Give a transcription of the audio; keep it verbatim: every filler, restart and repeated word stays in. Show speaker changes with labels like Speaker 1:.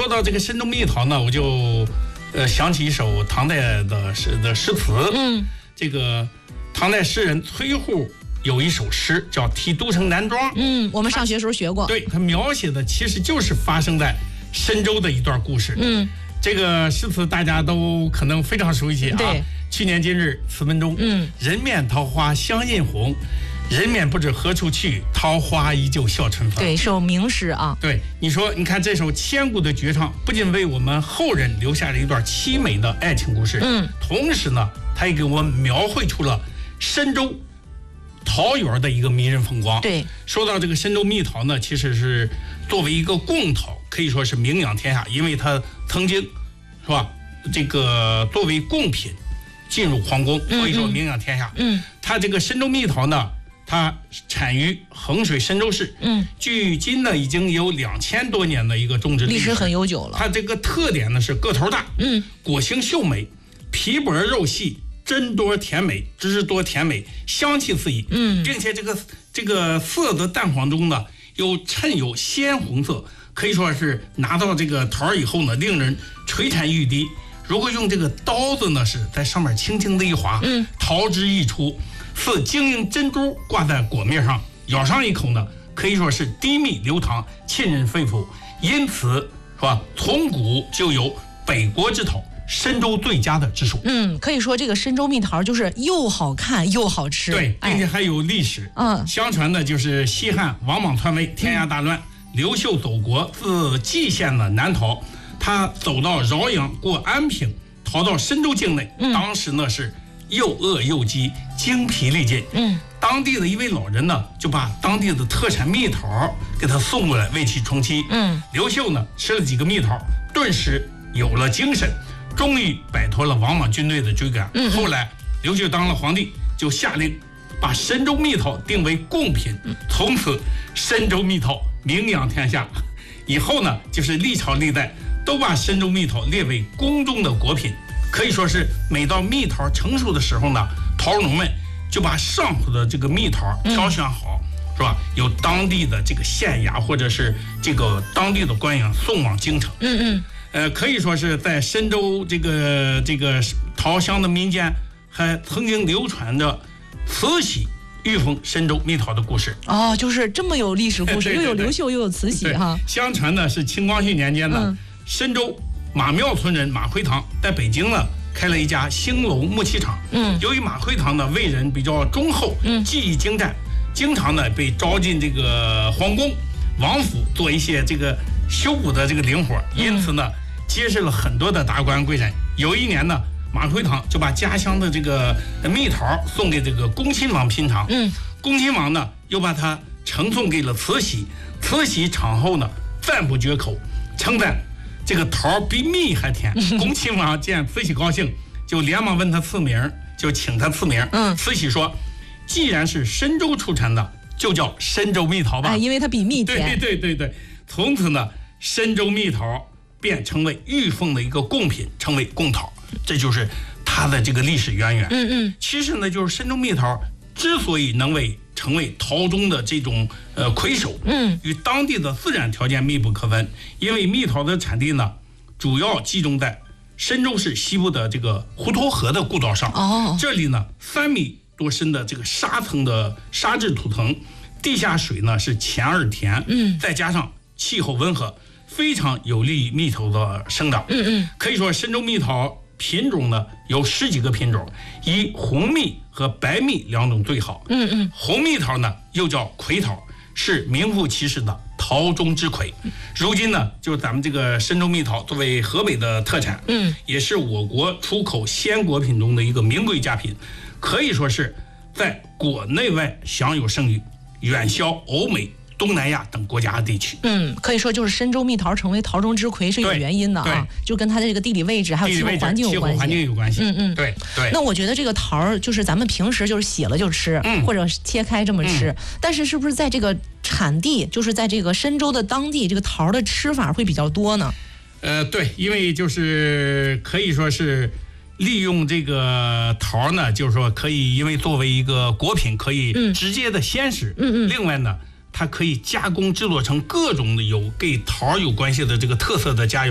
Speaker 1: 说到这个深州蜜桃呢，我就呃想起一首唐代的诗的诗词。
Speaker 2: 嗯，
Speaker 1: 这个唐代诗人崔护有一首诗叫《题都城南庄》。
Speaker 2: 嗯，我们上学时候学过。
Speaker 1: 对，他描写的其实就是发生在深州的一段故事。
Speaker 2: 嗯，
Speaker 1: 这个诗词大家都可能非常熟悉啊。
Speaker 2: 对，
Speaker 1: 去年今日此文中，
Speaker 2: 嗯，
Speaker 1: 人面桃花相映红，人面不知何处去，桃花依旧笑春风。
Speaker 2: 对，是首名诗啊。
Speaker 1: 对，你说，你看这首千古的绝唱，不仅为我们后人留下了一段凄美的爱情故事，
Speaker 2: 嗯，
Speaker 1: 同时呢，它也给我们描绘出了深州桃园的一个迷人风光。
Speaker 2: 对，
Speaker 1: 说到这个深州蜜桃呢，其实是作为一个贡桃，可以说是名扬天下，因为它曾经是吧，这个作为贡品进入皇宫，所以说名扬天下。
Speaker 2: 嗯，
Speaker 1: 它这个深州蜜桃呢，它产于衡水深州市。
Speaker 2: 嗯，
Speaker 1: 距今呢已经有两千多年的一个种植历史，
Speaker 2: 历史很悠久了。
Speaker 1: 它这个特点呢是个头大，
Speaker 2: 嗯，
Speaker 1: 果形秀美，皮薄肉细，真多甜美，汁多甜美，香气四溢。
Speaker 2: 嗯，
Speaker 1: 并且这个这个色泽淡黄中呢，又衬有鲜红色，可以说是拿到这个桃以后呢，令人垂涎欲滴。如果用这个刀子呢，是在上面轻轻的一划，
Speaker 2: 嗯，
Speaker 1: 桃汁溢出，似晶莹珍珠挂在果面上，咬上一口呢，可以说是滴蜜流淌，沁人肺腑。因此，是吧？从古就有北国之桃，深州最佳的之属。
Speaker 2: 嗯，可以说这个深州蜜桃就是又好看又好吃。
Speaker 1: 对，并且还有历史。
Speaker 2: 嗯，
Speaker 1: 相传呢，就是西汉王莽篡位，天下大乱，刘秀走国，自蓟县的南逃，他走到饶阳，过安平，逃到深州境内。
Speaker 2: 嗯，
Speaker 1: 当时呢是又饿又饥，精疲力尽。
Speaker 2: 嗯，
Speaker 1: 当地的一位老人呢，就把当地的特产蜜桃给他送过来，为其充饥。
Speaker 2: 嗯，
Speaker 1: 刘秀呢吃了几个蜜桃，顿时有了精神，终于摆脱了王莽军队的追赶。
Speaker 2: 嗯，
Speaker 1: 后来刘秀当了皇帝，就下令把深州蜜桃定为贡品，从此深州蜜桃名扬天下。以后呢，就是历朝历代都把深州蜜桃列为宫中的果品，可以说是每到蜜桃成熟的时候呢，桃农们就把上好的这个蜜桃挑选好，嗯、是吧？由当地的这个县衙或者是这个当地的官员送往京城。
Speaker 2: 嗯嗯。
Speaker 1: 呃，可以说是在深州这个这个桃乡的民间，还曾经流传着慈禧御封深州蜜桃的故事。
Speaker 2: 哦，就是这么有历史故事，
Speaker 1: 对对对，
Speaker 2: 又有刘秀又有慈禧哈。
Speaker 1: 相传呢是清光绪年间呢，嗯、深州马庙村人马辉堂在北京呢开了一家兴隆木器厂。嗯，由于马辉堂呢为人比较忠厚，嗯，技艺精湛，经常呢被招进这个皇宫、王府做一些这个修补的这个零活，因此呢。嗯，结识了很多的达官贵人。有一年呢，马辉堂就把家乡的这个蜜桃送给这个恭亲王品尝。嗯，恭亲王呢又把它呈送给了慈禧。慈禧尝后呢赞不绝口，称赞这个桃比蜜还甜。恭亲王见慈禧高兴，就连忙问他赐名，就请他赐名。嗯，慈禧说，既然是深州出产的，就叫深州蜜桃吧。
Speaker 2: 哎，因为它比蜜甜。
Speaker 1: 对对对对，从此呢，深州蜜桃便成为御奉的一个贡品，成为贡桃，这就是它的这个历史渊源。
Speaker 2: 嗯嗯，
Speaker 1: 其实呢，就是深州蜜桃之所以能为成为桃中的这种呃魁首，嗯，与当地的自然条件密不可分。因为蜜桃的产地呢，主要集中在深州市西部的这个滹沱河的故道上。哦，这里呢，三米多深的这个沙层的沙质土层，地下水呢是浅而甜，嗯，再加上气候温和，非常有利于蜜桃的生长。嗯嗯，可以说深州蜜桃品种呢有十几个品种，以红蜜和白蜜两种最好。嗯嗯，红蜜桃呢又叫葵桃，是名副其实的桃中之魁。如今呢，就是咱们这个深州蜜桃作为河北的特产，嗯，也是我国出口鲜果品中的一个名贵佳品，可以说是在国内外享有盛誉，远销欧美、东南亚等国家地区。
Speaker 2: 嗯，可以说就是深州蜜桃成为桃中之魁是有原因的啊，就跟它的这个地理位置还有气候环境有关系。
Speaker 1: 气候环境有关系。
Speaker 2: 嗯嗯，
Speaker 1: 对对。
Speaker 2: 那我觉得这个桃就是咱们平时就是洗了就吃，嗯、或者切开这么吃，嗯、但是是不是在这个产地，就是在这个深州的当地，这个桃的吃法会比较多呢？
Speaker 1: 呃，对，因为就是可以说是利用这个桃呢，就是说可以，因为作为一个果品，可以直接的鲜食。嗯嗯。另外呢，它可以加工制作成各种的有跟桃有关系的这个特色的佳肴。